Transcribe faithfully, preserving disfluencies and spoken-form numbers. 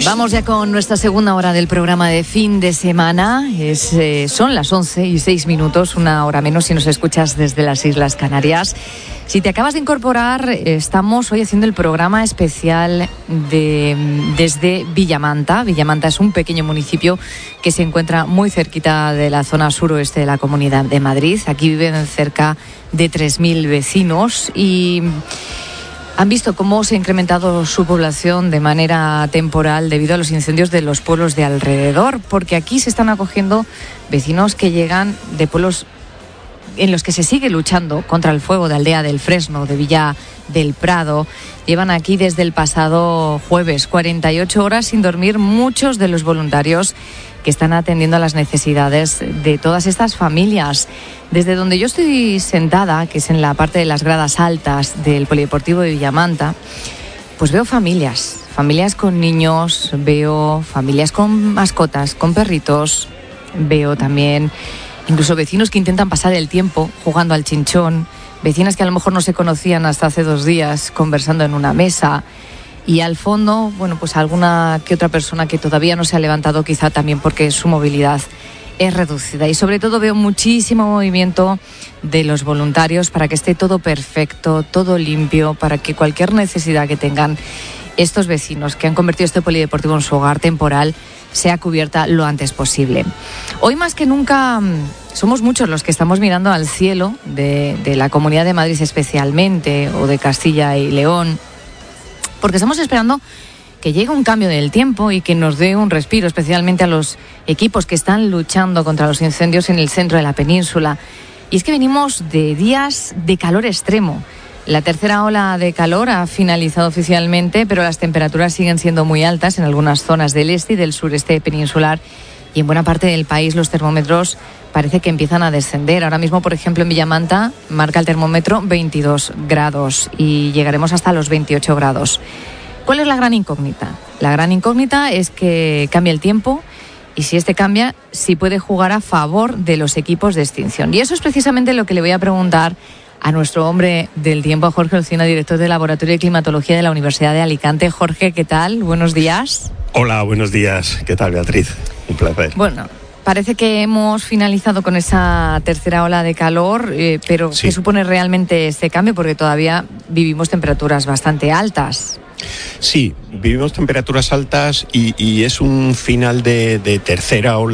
Vamos ya con nuestra segunda hora del programa de fin de semana. Es, eh, son las once y seis minutos, una hora menos si nos escuchas desde las Islas Canarias. Si te acabas de incorporar, estamos hoy haciendo el programa especial de, desde Villamanta. Villamanta es un pequeño municipio que se encuentra muy cerquita de la zona suroeste de la Comunidad de Madrid. Aquí viven cerca de tres mil vecinos y han visto cómo se ha incrementado su población de manera temporal debido a los incendios de los pueblos de alrededor, porque aquí se están acogiendo vecinos que llegan de pueblos en los que se sigue luchando contra el fuego, de Aldea del Fresno, de Villa del Prado. Llevan aquí desde el pasado jueves cuarenta y ocho horas sin dormir muchos de los voluntarios que están atendiendo a las necesidades de todas estas familias. Desde donde yo estoy sentada, que es en la parte de las gradas altas del Polideportivo de Villamanta, pues veo familias, familias con niños, veo familias con mascotas, con perritos, veo también incluso vecinos que intentan pasar el tiempo jugando al chinchón, vecinas que a lo mejor no se conocían hasta hace dos días conversando en una mesa, y al fondo, bueno, pues alguna que otra persona que todavía no se ha levantado, quizá también porque su movilidad es reducida. Y sobre todo veo muchísimo movimiento de los voluntarios para que esté todo perfecto, todo limpio, para que cualquier necesidad que tengan estos vecinos que han convertido este polideportivo en su hogar temporal sea cubierta lo antes posible. Hoy más que nunca somos muchos los que estamos mirando al cielo de, de la Comunidad de Madrid especialmente, o de Castilla y León, porque estamos esperando que llegue un cambio del tiempo y que nos dé un respiro, especialmente a los equipos que están luchando contra los incendios en el centro de la península. Y es que venimos de días de calor extremo. La tercera ola de calor ha finalizado oficialmente, pero las temperaturas siguen siendo muy altas en algunas zonas del este y del sureste peninsular, y en buena parte del país los termómetros parece que empiezan a descender. Ahora mismo, por ejemplo, en Villamanta marca el termómetro veintidós grados y llegaremos hasta los veintiocho grados. ¿Cuál es la gran incógnita? La gran incógnita es que cambie el tiempo, y si este cambia, si puede jugar a favor de los equipos de extinción. Y eso es precisamente lo que le voy a preguntar a nuestro hombre del tiempo, a Jorge Olcina, director del Laboratorio de Climatología de la Universidad de Alicante. Jorge, ¿qué tal? Buenos días. Hola, buenos días. ¿Qué tal, Beatriz? Un placer. Bueno, parece que hemos finalizado con esa tercera ola de calor, eh, pero sí. ¿Qué supone realmente este cambio? Porque todavía vivimos temperaturas bastante altas. Sí, vivimos temperaturas altas y, y es un final de, de tercera ola